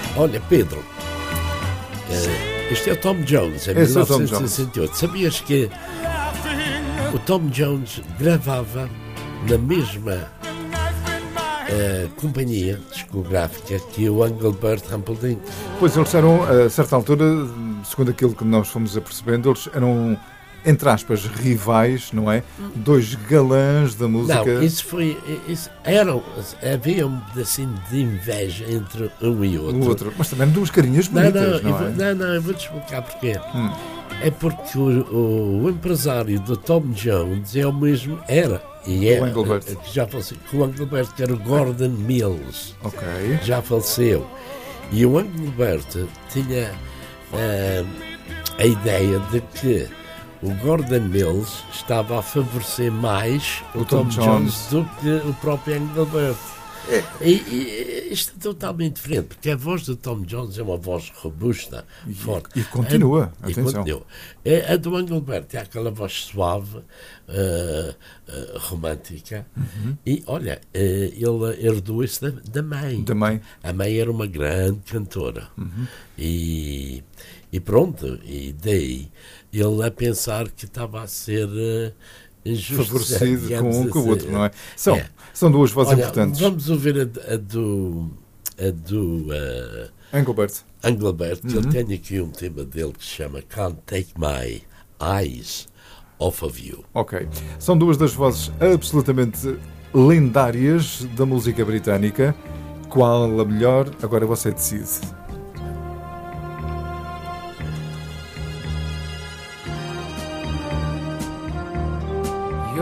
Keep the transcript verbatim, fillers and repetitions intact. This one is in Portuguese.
Olha, Pedro, uh, este é o Tom Jones, em Esse mil é o Tom novecentos e sessenta e oito. Sabias que o Tom Jones gravava na mesma uh, companhia discográfica que o Engelbert Humperdinck? Pois eles eram, a certa altura, segundo aquilo que nós fomos apercebendo, eles eram, entre aspas, rivais, não é? Dois galãs da música. Não, isso foi. Isso, eram, havia um pedacinho de inveja entre um e outro. O outro. Mas também duas carinhas bonitas, não, não, não, eu é? vou, não, não, eu vou-te explicar porquê. Hum. É porque o, o, o empresário do Tom Jones é o mesmo, era, e é, O Engelbert. que já faleceu, que o Engelbert, que era o Gordon Mills, Ok. já faleceu. E o Engelbert tinha uh, a ideia de que o Gordon Mills estava a favorecer mais o, O Tom, Tom Jones. Jones do que o próprio Engelbert. É. E, e isto é totalmente diferente, porque a voz do Tom Jones é uma voz robusta, E, forte. e continua, a, atenção. E continua. A do Engelbert é aquela voz suave, uh, uh, romântica, uhum. e olha, uh, ele herdou isso da, da mãe. Da mãe. A mãe era uma grande cantora. Uhum. E, e pronto, e daí ele a pensar que estava a ser... Uh, favorecido com um assim. com o outro, não é? São, é. são duas vozes Olha, importantes. Vamos ouvir a, a do, a do uh, Engelbert. Engelbert. Uhum. Ele tem aqui um tema dele que se chama Can't Take My Eyes Off of You. Ok. São duas das vozes absolutamente lendárias da música britânica. Qual a melhor? Agora você decide.